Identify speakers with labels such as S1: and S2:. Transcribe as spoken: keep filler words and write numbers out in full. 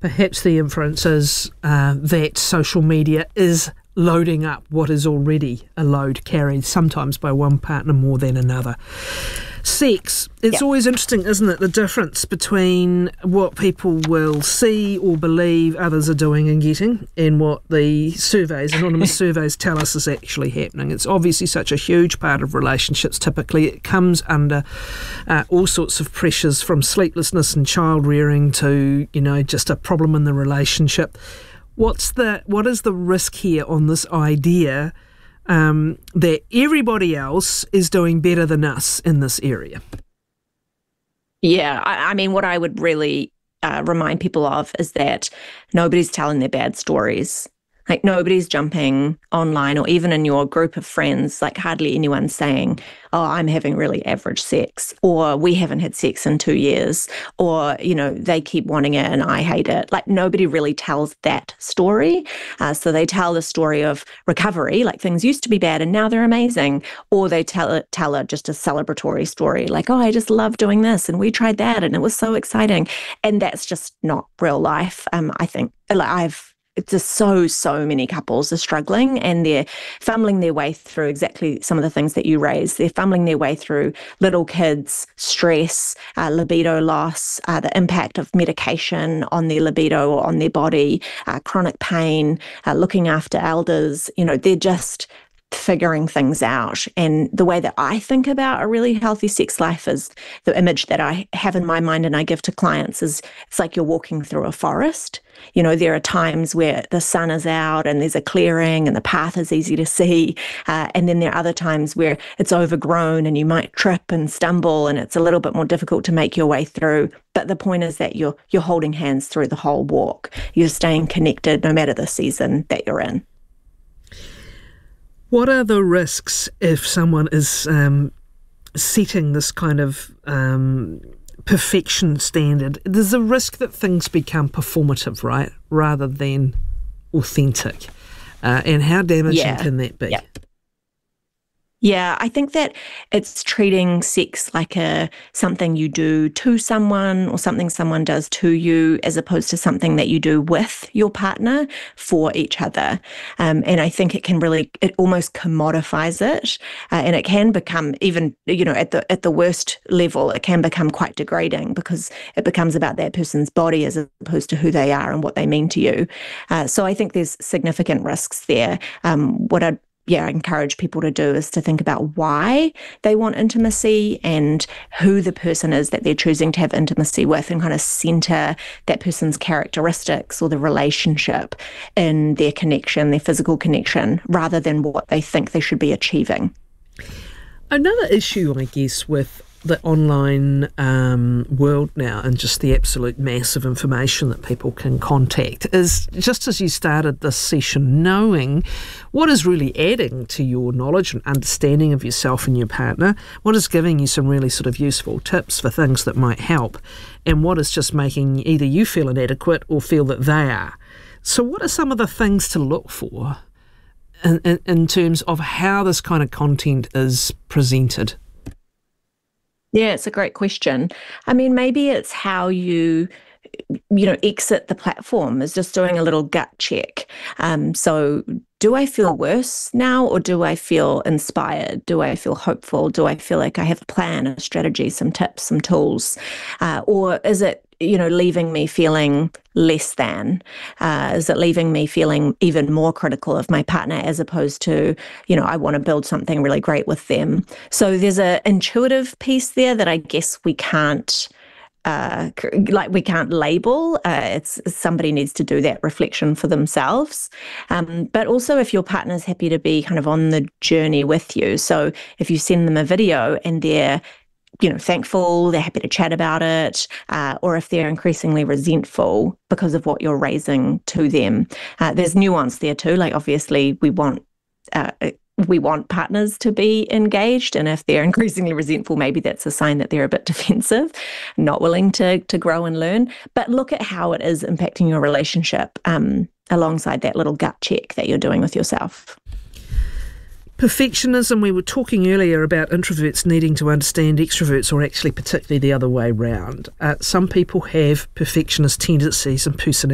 S1: Perhaps the inference is uh, that social media is loading up what is already a load carried sometimes by one partner more than another. Sex, it's yeah. always interesting, isn't it, the difference between what people will see or believe others are doing and getting and what the surveys, anonymous surveys tell us is actually happening. It's obviously such a huge part of relationships. Typically it comes under uh, all sorts of pressures, from sleeplessness and child rearing to, you know, just a problem in the relationship. What's the what is the risk here on this idea um, that everybody else is doing better than us in this area?
S2: Yeah, I, I mean, what I would really uh, remind people of is that nobody's telling their bad stories. Like, nobody's jumping online, or even in your group of friends, like hardly anyone's saying, oh, I'm having really average sex, or we haven't had sex in two years, or, you know, they keep wanting it and I hate it. Like, nobody really tells that story. Uh, so they tell the story of recovery, like things used to be bad and now they're amazing, or they tell it, tell it just a celebratory story, like, oh, I just love doing this and we tried that and it was so exciting. And that's just not real life. Um, I think like, I've It's just so, so many couples are struggling, and they're fumbling their way through exactly some of the things that you raised. They're fumbling their way through little kids, stress, uh, libido loss, uh, the impact of medication on their libido or on their body, uh, chronic pain, uh, looking after elders. You know, they're just figuring things out. And the way that I think about a really healthy sex life is the image that I have in my mind and I give to clients is it's like you're walking through a forest. You know, there are times where the sun is out and there's a clearing and the path is easy to see. Uh, and then there are other times where it's overgrown and you might trip and stumble and it's a little bit more difficult to make your way through. But the point is that you're you're holding hands through the whole walk. You're staying connected no matter the season that you're in.
S1: What are the risks if someone is um, setting this kind of um, perfection standard? There's a risk that things become performative, right, rather than authentic. Uh, and how damaging
S2: yeah.
S1: can that be?
S2: Yeah. Yeah, I think that it's treating sex like a something you do to someone or something someone does to you, as opposed to something that you do with your partner for each other. Um, and I think it can really, it almost commodifies it, uh, and it can become even, you know, at the at the worst level, it can become quite degrading because it becomes about that person's body as opposed to who they are and what they mean to you. Uh, so I think there's significant risks there. Um, what I'd yeah, I encourage people to do is to think about why they want intimacy and who the person is that they're choosing to have intimacy with, and kind of center that person's characteristics or the relationship in their connection, their physical connection, rather than what they think they should be achieving.
S1: Another issue, I guess, with the online um, world now and just the absolute mass of information that people can contact is, just as you started this session, knowing what is really adding to your knowledge and understanding of yourself and your partner, what is giving you some really sort of useful tips for things that might help, and what is just making either you feel inadequate or feel that they are. So what are some of the things to look for in, in, in terms of how this kind of content is presented?
S2: Yeah, it's a great question. I mean, maybe it's how you, you know, exit the platform, is just doing a little gut check. Um, so do I feel worse now, or do I feel inspired? Do I feel hopeful? Do I feel like I have a plan, a strategy, some tips, some tools? Uh, or is it, you know, leaving me feeling less than? Uh, is it leaving me feeling even more critical of my partner, as opposed to, you know, I want to build something really great with them? So there's an intuitive piece there that I guess we can't, uh, like we can't label. Uh, it's somebody needs to do that reflection for themselves. Um, but also, if your partner's happy to be kind of on the journey with you, so if you send them a video and they're, you know, thankful, they're happy to chat about it, uh, or if they're increasingly resentful because of what you're raising to them. Uh, there's nuance there too. Like, obviously, we want uh, we want partners to be engaged, and if they're increasingly resentful, maybe that's a sign that they're a bit defensive, not willing to to grow and learn. But look at how it is impacting your relationship, um, alongside that little gut check that you're doing with yourself.
S1: Perfectionism, we were talking earlier about introverts needing to understand extroverts, or actually particularly the other way round. Uh, some people have perfectionist tendencies and personalities.